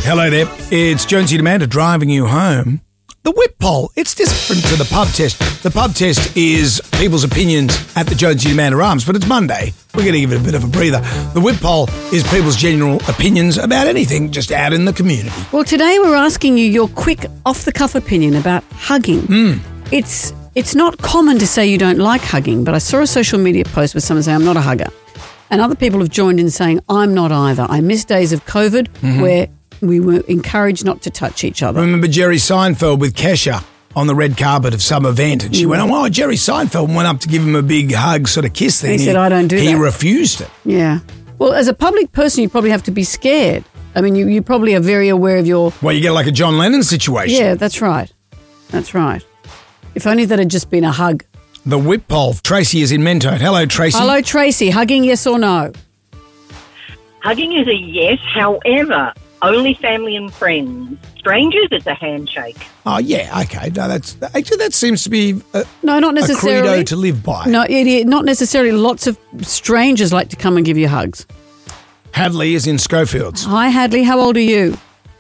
Hello there. It's Jonesy and Amanda driving you home. The whip poll, it's different to the pub test. The pub test is people's opinions at the Jonesy and Amanda Arms, but it's Monday. We're going to give it a bit of a breather. The whip poll is people's general opinions about anything just out in the community. Well, today we're asking you your quick off-the-cuff opinion about hugging. It's not common to say you don't like hugging, but I saw a social media post with someone saying, I'm not a hugger. And other people have joined in saying, I'm not either. I miss days of COVID where we were encouraged not to touch each other. Remember Jerry Seinfeld with Kesha on the red carpet of some event, and she went, oh, Jerry Seinfeld went up to give him a big hug, sort of kiss thing. He said, I don't do that. He refused it. Yeah. Well, as a public person, you probably have to be scared. I mean, you probably are very aware of your... Well, you get like a John Lennon situation. Yeah, that's right. That's right. If only that had just been a hug. The whip poll. Tracy is in Mentone. Hello, Tracy. Hello, Tracy. Hugging, yes or no? Hugging is a yes, however, only family and friends. Strangers, it's a handshake. Oh, yeah, okay. No, that seems to be no, not necessarily. A credo to live by. No, not necessarily. Lots of strangers like to come and give you hugs. Hadley is in Schofields. Hi, Hadley. How old are you?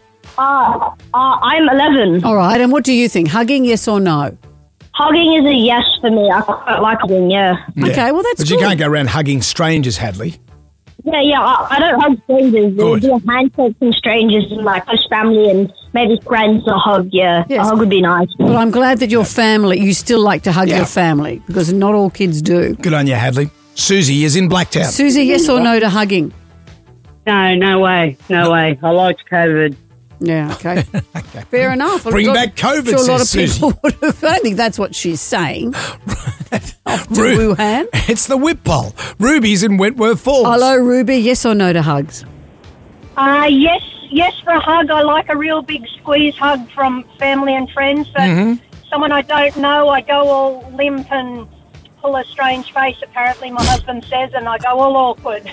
I'm 11. All right. And what do you think? Hugging, yes or no? Hugging is a yes for me. I quite like hugging, yeah. Okay, well, that's But good. you can't go around hugging strangers, Hadley. Yeah, I don't hug strangers. Good. Do a handshake from strangers and like close family and maybe friends a hug, yeah. Yes. A hug would be nice. Well, I'm glad that your family, you still like to hug your family because not all kids do. Good on you, Hadley. Susie is in Blacktown. Susie, yes or no to hugging? No way. No way. I liked COVID. Yeah, okay. Fair enough. Bring back COVID, sure a lot of says people would have. I don't think that's what she's saying. Off to Wuhan. It's the whip poll. Ruby's in Wentworth Falls. Hello, Ruby. Yes or no to hugs? Yes for a hug. I like a real big squeeze hug from family and friends. But someone I don't know, I go all limp and pull a strange face, apparently my husband says, and I go all awkward.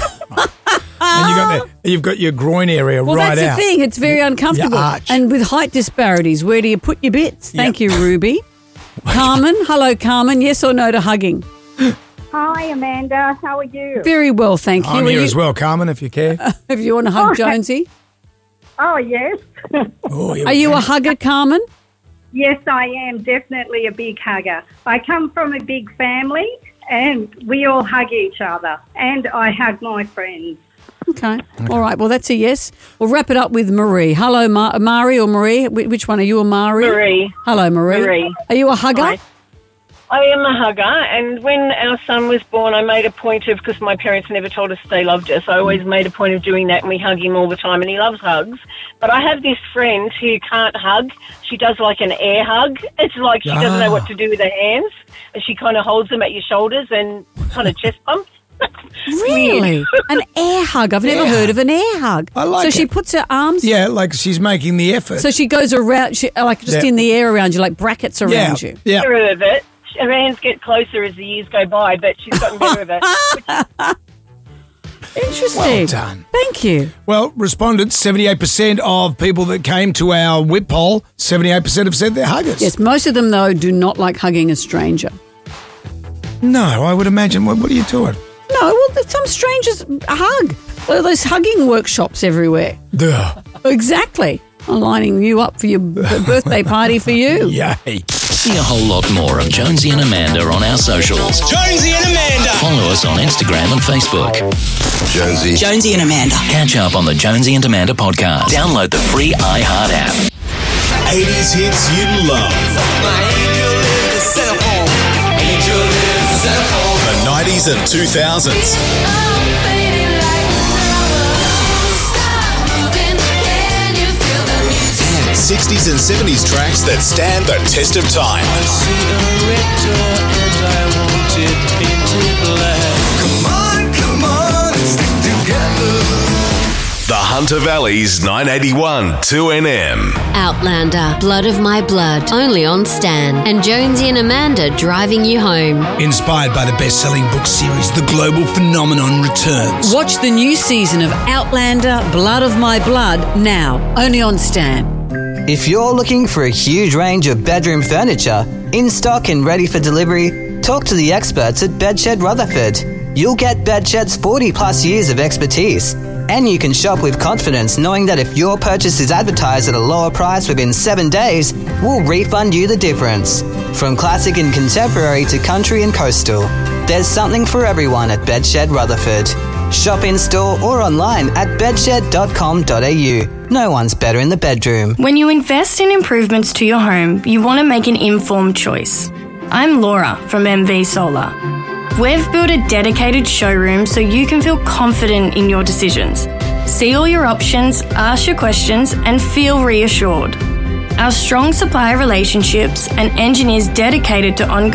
And you've got your groin area well, right out. Well, that's the thing. It's very uncomfortable. And with height disparities, where do you put your bits? Thank you, Ruby. Carmen. Hello, Carmen. Yes or no to hugging? Hi, Amanda. How are you? Very well, thank you. I'm here as well, Carmen, if you care. If you want to hug Jonesy. Oh, yes. Are you a hugger, Carmen? Yes, I am. Definitely a big hugger. I come from a big family and we all hug each other. And I hug my friends. Okay. All right. Well, that's a yes. We'll wrap it up with Marie. Hello, Mari or Marie? Which one are you, a Mari? Marie. Hello, Marie. Marie. Are you a hugger? Hi. I am a hugger, and when our son was born, I made a point of, because my parents never told us they loved us, I always made a point of doing that, and we hug him all the time, and he loves hugs. But I have this friend who can't hug. She does like an air hug. It's like she doesn't know what to do with her hands, and she kind of holds them at your shoulders and kind of chest bumps. Really? An air hug? I've never heard of an air hug. I like So it. she puts her arms... Yeah, like she's making the effort. So she goes around, in the air around you, like brackets around you. Yeah. Better of it. Her hands get closer as the years go by, but she's gotten better of it. Interesting. Well done. Thank you. Well, respondents, 78% of people that came to our whip poll, 78% have said they're huggers. Yes, most of them, though, do not like hugging a stranger. No, I would imagine. What are you doing? No, well, some strangers hug. Well, there's hugging workshops everywhere. Duh. Exactly. I'm lining you up for your birthday party for you. Yay. See a whole lot more of Jonesy and Amanda on our socials. Jonesy and Amanda. Follow us on Instagram and Facebook. Jonesy and Amanda. Catch up on the Jonesy and Amanda podcast. Download the free iHeart app. 80s hits you love. My angel is the cell phone. Angel is the cell phone. The 90s and 2000s. 60s and 70s tracks that stand the test of time. I see a red door and I want it painted black. Come on, stick together. The Hunter Valley's 981 2NM. Outlander, Blood of My Blood, only on Stan. And Jonesy and Amanda driving you home. Inspired by the best-selling book series, The Global Phenomenon returns. Watch the new season of Outlander, Blood of My Blood now, only on Stan. If you're looking for a huge range of bedroom furniture, in stock and ready for delivery, talk to the experts at Bedshed Rutherford. You'll get Bedshed's 40 plus years of expertise. And you can shop with confidence knowing that if your purchase is advertised at a lower price within 7 days, we'll refund you the difference. From classic and contemporary to country and coastal, there's something for everyone at Bedshed Rutherford. Shop in store or online at bedshed.com.au. No one's better in the bedroom. When you invest in improvements to your home, you want to make an informed choice. I'm Laura from MV Solar. We've built a dedicated showroom so you can feel confident in your decisions. See all your options, ask your questions, and feel reassured. Our strong supplier relationships and engineers dedicated to ongoing